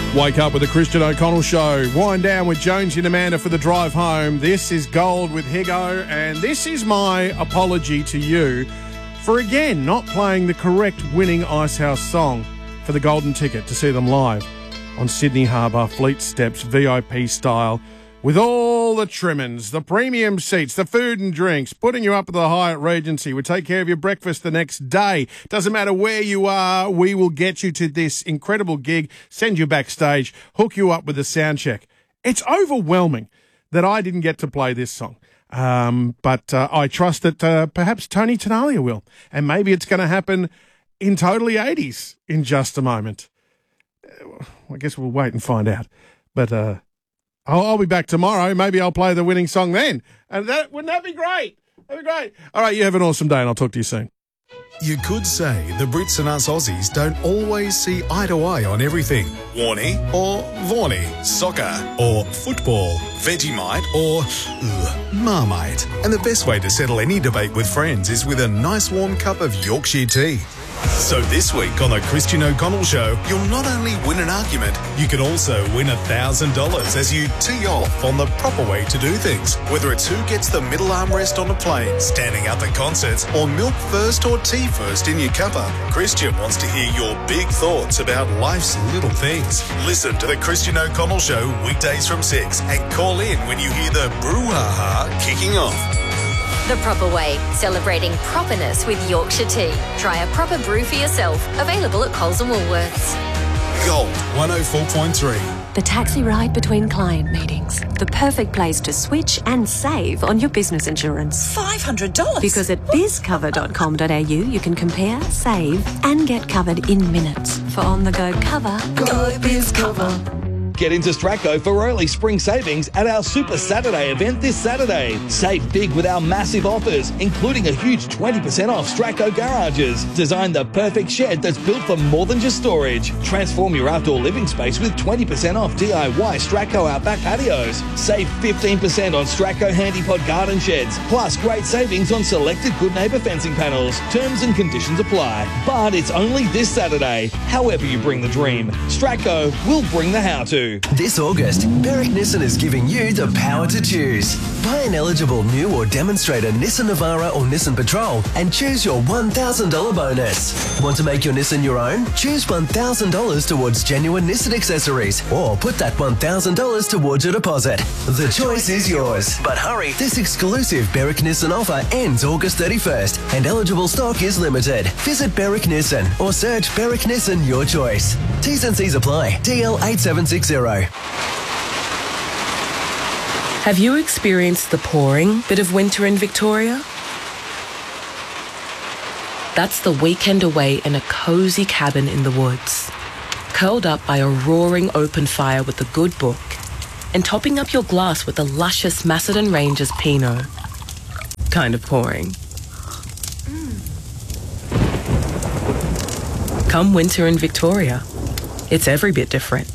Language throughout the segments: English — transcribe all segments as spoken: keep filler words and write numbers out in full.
Wake up with the Christian O'Connell Show. Wind down with Jonesy and Amanda for the drive home. This is Gold with Higo, and this is my apology to you for, again, not playing the correct winning Icehouse song for the golden ticket to see them live on Sydney Harbour Fleet Steps V I P style, with all the trimmings, the premium seats, the food and drinks, putting you up at the Hyatt Regency. We take care of your breakfast the next day. Doesn't matter where you are, we will get you to this incredible gig, send you backstage, hook you up with a sound check. It's overwhelming that I didn't get to play this song. Um, but uh, I trust that uh, perhaps Tony Tenalia will. And maybe it's going to happen in Totally eighties in just a moment. Uh, I guess we'll wait and find out. But... uh I'll, I'll be back tomorrow. Maybe I'll play the winning song then. And that wouldn't that be great? That'd be great. All right, you have an awesome day, and I'll talk to you soon. You could say the Brits and us Aussies don't always see eye to eye on everything. Warnie or Vorney, soccer or football, Vegemite or ugh, Marmite. And the best way to settle any debate with friends is with a nice warm cup of Yorkshire tea. So this week on the Christian O'Connell Show, you'll not only win an argument, you can also win a thousand dollars as you tee off on the proper way to do things. Whether it's who gets the middle armrest on a plane, standing up at concerts, or milk first or tea first in your cuppa, Christian wants to hear your big thoughts about life's little things. Listen to the Christian O'Connell Show weekdays from six and call in when you hear the brouhaha kicking off. The Proper Way, celebrating properness with Yorkshire tea. Try a proper brew for yourself. Available at Coles and Woolworths. Gold one oh four point three. The taxi ride between client meetings. The perfect place to switch and save on your business insurance. five hundred dollars? Because at biz cover dot com dot a u you can compare, save and get covered in minutes. For on-the-go cover, go BizCover. Get into Stratco for early spring savings at our Super Saturday event this Saturday. Save big with our massive offers, including a huge twenty percent off Stratco garages. Design the perfect shed that's built for more than just storage. Transform your outdoor living space with twenty percent off D I Y Stratco Outback patios. Save fifteen percent on Stratco Handypod garden sheds, plus great savings on selected Good Neighbour fencing panels. Terms and conditions apply. But it's only this Saturday. However you bring the dream, Stratco will bring the how-to. This August, Berwick Nissan is giving you the power to choose. Buy an eligible new or demonstrator Nissan Navara or Nissan Patrol and choose your one thousand dollars bonus. Want to make your Nissan your own? Choose one thousand dollars towards genuine Nissan accessories or put that one thousand dollars towards your deposit. The choice is yours. But hurry, this exclusive Berwick Nissan offer ends August thirty-first and eligible stock is limited. Visit Berwick Nissan or search Berwick Nissan your choice. T's and C's apply. D L eight seven six zero. Have you experienced the pouring bit of winter in Victoria? That's the weekend away in a cosy cabin in the woods, curled up by a roaring open fire with a good book, and topping up your glass with a luscious Macedon Rangers Pinot. Kind of pouring. Mm. Come winter in Victoria, it's every bit different.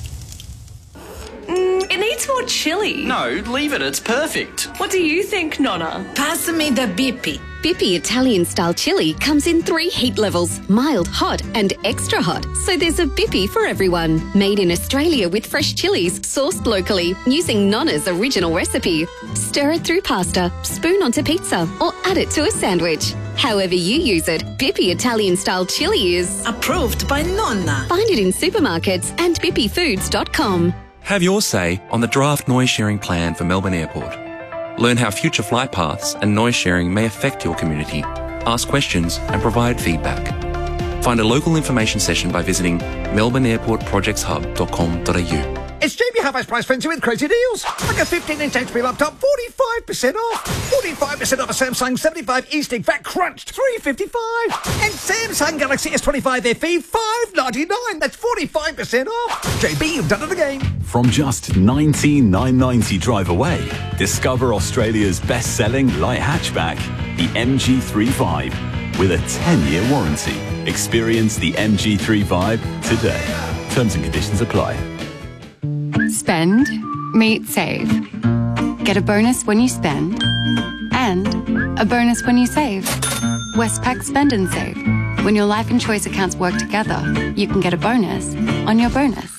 More chili. No, leave it. It's perfect. What do you think, Nonna? Pass me the Bippi. Bippi Italian-style chili comes in three heat levels, mild, hot and extra hot. So there's a Bippi for everyone. Made in Australia with fresh chilies, sourced locally, using Nonna's original recipe. Stir it through pasta, spoon onto pizza or add it to a sandwich. However you use it, Bippi Italian-style chili is... approved by Nonna. Find it in supermarkets and bippi foods dot com. Have your say on the draft noise sharing plan for Melbourne Airport. Learn how future flight paths and noise sharing may affect your community. Ask questions and provide feedback. Find a local information session by visiting melbourne airport projects hub dot com dot a u. It's Jamie Half-Ice Price Frenzy with crazy deals. Like a fifteen inch H P laptop, forty-five percent off. forty-five percent off a Samsung seventy-five E-Stick Fat Crunched, three fifty-five. And Samsung Galaxy S twenty-five F E, five ninety-nine. That's forty-five percent off. J B, you've done it again. From just nineteen thousand nine hundred ninety drive away, discover Australia's best-selling light hatchback, the M G three five, with a ten-year warranty. Experience the M G three five today. Terms and conditions apply. Spend, meet, save. Get a bonus when you spend and a bonus when you save. Westpac Spend and Save. When your life and choice accounts work together, you can get a bonus on your bonus.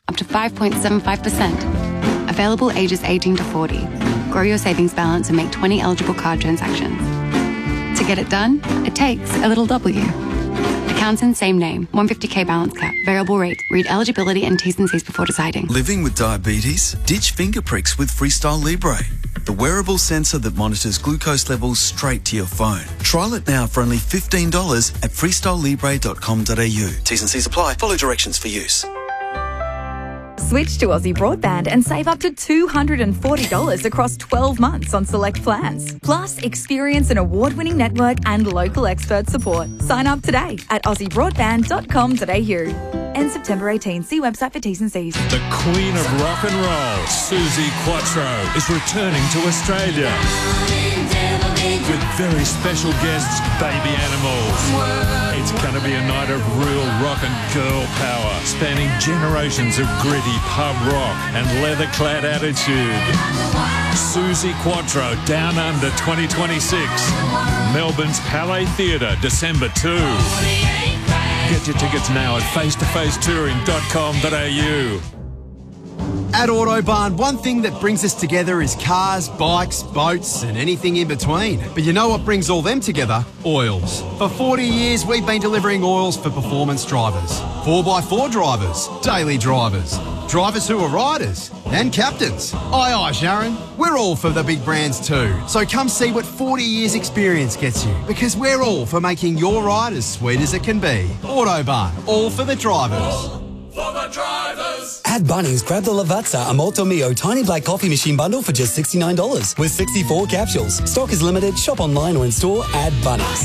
up to five point seven five percent. Available ages eighteen to forty. Grow your savings balance and make twenty eligible card transactions. To get it done, it takes a little W. Accounts in same name, one hundred fifty k balance cap, variable rate. Read eligibility and T's and C's before deciding. Living with diabetes? Ditch finger pricks with Freestyle Libre, the wearable sensor that monitors glucose levels straight to your phone. Trial it now for only fifteen dollars at freestyle libre dot com dot a u. T's and C's apply. Follow directions for use. Switch to Aussie Broadband and save up to two hundred forty dollars across twelve months on select plans. Plus, experience an award-winning network and local expert support. Sign up today at aussie broadband dot com dot a u. End September eighteenth. See website for T's and C's. The Queen of Rock and Roll, Suzi Quatro, is returning to Australia with very special guests, Baby Animals. It's going to be a night of real rock and girl power, spanning generations of gritty pub rock and leather-clad attitude. Suzi Quatro, Down Under twenty twenty-six. Melbourne's Palais Theatre, December second. Get your tickets now at face to face touring dot com dot a u. At Autobarn, one thing that brings us together is cars, bikes, boats and anything in between. But you know what brings all them together? Oils. For forty years, we've been delivering oils for performance drivers, four by four drivers, daily drivers, drivers who are riders and captains. Aye, aye, Sharon. We're all for the big brands too. So come see what forty years experience gets you, because we're all for making your ride as sweet as it can be. Autobarn, all for the drivers. For the drivers. At Bunnings, grab the Lavazza Amolto Mio Tiny Black Coffee Machine Bundle for just sixty-nine dollars with sixty-four capsules. Stock is limited. Shop online or in store at Bunnings.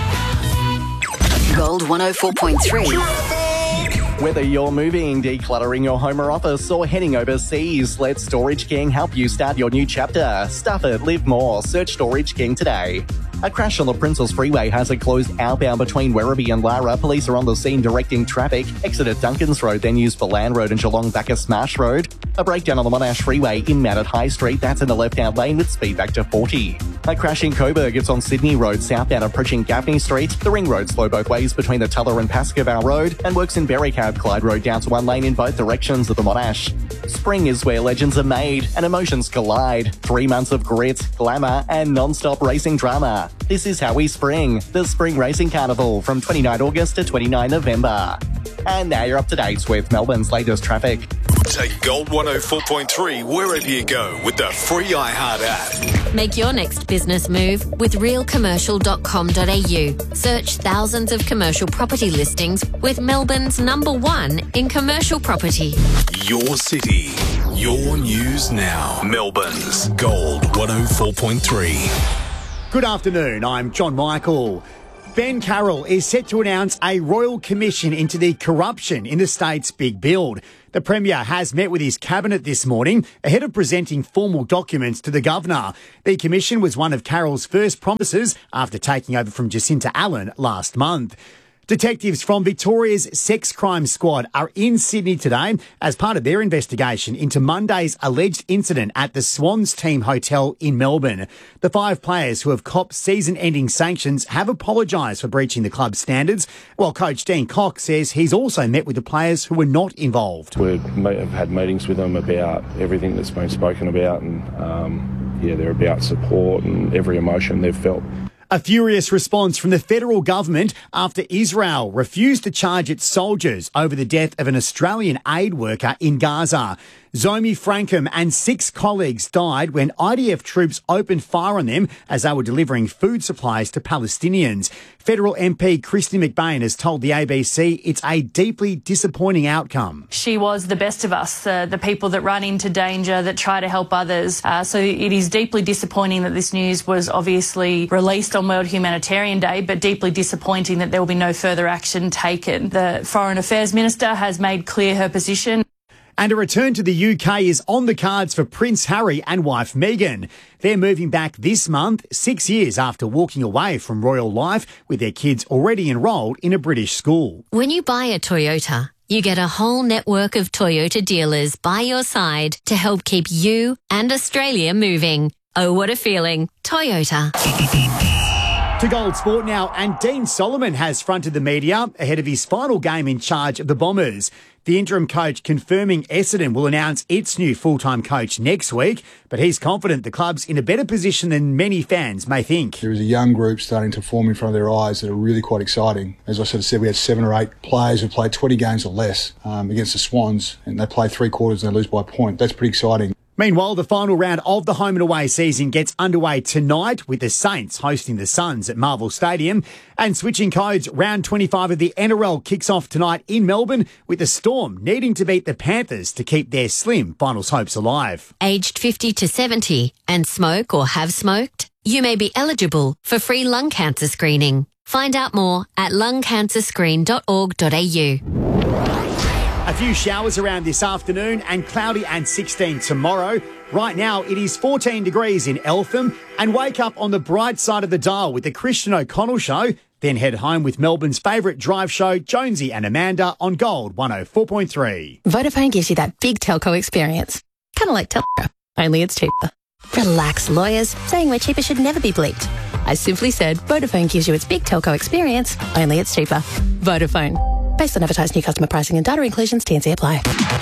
Gold one oh four point three. Whether you're moving, decluttering your home or office, or heading overseas, let Storage King help you start your new chapter. Stuff it, live more. Search Storage King today. A crash on the Princes Freeway has a closed outbound between Werribee and Lara. Police are on the scene directing traffic. Exit at Duncans Road, then use for Land Road and Geelong Bacchus Marsh Road. A breakdown on the Monash Freeway in Mount at High Street. That's in the left-hand lane with speed back to forty. A crash in Coburg. It's on Sydney Road, southbound approaching Gaffney Street. The Ring Road slow both ways between the Tuller and Pascoe Road. And works in Berrycab Clyde Road down to one lane in both directions of the Monash. Spring is where legends are made and emotions collide. Three months of grit, glamour and non-stop racing drama. This is how we spring. The Spring Racing Carnival from twenty-ninth August to twenty-ninth November. And now you're up to date with Melbourne's latest traffic. Take Gold one oh four point three wherever you go with the free iHeart app. Make your next business move with real commercial dot com dot a u. Search thousands of commercial property listings with Melbourne's number one in commercial property. Your city, your news now. Melbourne's Gold one oh four point three. Good afternoon, I'm John Michael. Ben Carroll is set to announce a royal commission into the corruption in the state's big build. The Premier has met with his cabinet this morning ahead of presenting formal documents to the Governor. The commission was one of Carroll's first promises after taking over from Jacinta Allen last month. Detectives from Victoria's Sex Crime Squad are in Sydney today as part of their investigation into Monday's alleged incident at the Swans Team Hotel in Melbourne. The five players who have copped season-ending sanctions have apologised for breaching the club's standards, while coach Dean Cox says he's also met with the players who were not involved. We've had meetings with them about everything that's been spoken about, and um, yeah, they're about support and every emotion they've felt. A furious response from the federal government after Israel refused to charge its soldiers over the death of an Australian aid worker in Gaza. Zomi Frankham and six colleagues died when I D F troops opened fire on them as they were delivering food supplies to Palestinians. Federal M P Christy McBain has told the A B C it's a deeply disappointing outcome. She was the best of us, uh, the people that run into danger, that try to help others. Uh, so it is deeply disappointing that this news was obviously released on World Humanitarian Day, but deeply disappointing that there will be no further action taken. The Foreign Affairs Minister has made clear her position. And a return to the U K is on the cards for Prince Harry and wife Meghan. They're moving back this month, six years after walking away from royal life with their kids already enrolled in a British school. When you buy a Toyota, you get a whole network of Toyota dealers by your side to help keep you and Australia moving. Oh, what a feeling. Toyota. To Gold Sport now, and Dean Solomon has fronted the media ahead of his final game in charge of the Bombers. The interim coach confirming Essendon will announce its new full-time coach next week, but he's confident the club's in a better position than many fans may think. There is a young group starting to form in front of their eyes that are really quite exciting. As I sort of said, we had seven or eight players who played twenty games or less um, against the Swans, and they play three quarters and they lose by a point. That's pretty exciting. Meanwhile, the final round of the home and away season gets underway tonight with the Saints hosting the Suns at Marvel Stadium. And switching codes, round twenty-five of the N R L kicks off tonight in Melbourne with the Storm needing to beat the Panthers to keep their slim finals hopes alive. Aged fifty to seventy and smoke or have smoked? You may be eligible for free lung cancer screening. Find out more at lung cancer screen dot org dot a u. A few showers around this afternoon and cloudy and sixteen tomorrow. Right now it is fourteen degrees in Eltham, and wake up on the bright side of the dial with the Christian O'Connell Show. Then head home with Melbourne's favourite drive show, Jonesy and Amanda, on Gold one oh four point three. Vodafone gives you that big telco experience. Kind of like telco, only it's cheaper. Relax, lawyers. Saying we're cheaper should never be bleeped. I simply said Vodafone gives you its big telco experience, only it's cheaper. Vodafone. Based on advertised new customer pricing and data inclusions, T and C apply.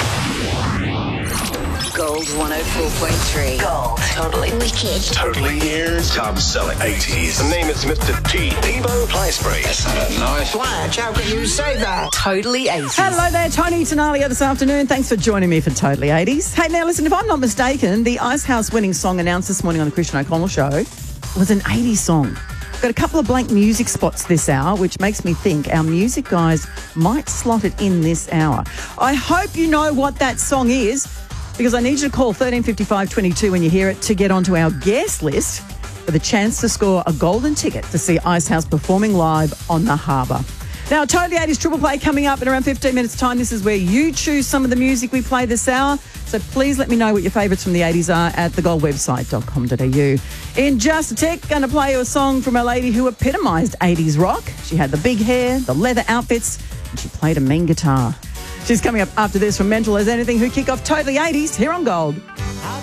Gold one oh four point three. Gold. Totally wicked. Totally ears. Top selling eighties. The name is Mister T. Debo Placebrace. That's a nice flash. How can you say that? Totally eighties. Hello there, Tony Tenalia this afternoon. Thanks for joining me for Totally eighties. Hey, now listen, if I'm not mistaken, the Icehouse winning song announced this morning on the Christian O'Connell Show was an eighties song. Got a couple of blank music spots this hour, which makes me think our music guys might slot it in this hour. I hope you know what that song is, because I need you to call thirteen fifty-five twenty-two when you hear it to get onto our guest list for the chance to score a golden ticket to see Icehouse performing live on the Harbour. Now, Totally eighties Triple Play coming up in around fifteen minutes' time. This is where you choose some of the music we play this hour. So please let me know what your favourites from the eighties are at the gold website dot com dot a u. In just a tick, going to play you a song from a lady who epitomised eighties rock. She had the big hair, the leather outfits, and she played a mean guitar. She's coming up after this from Mental as Anything, who kick off Totally eighties here on Gold.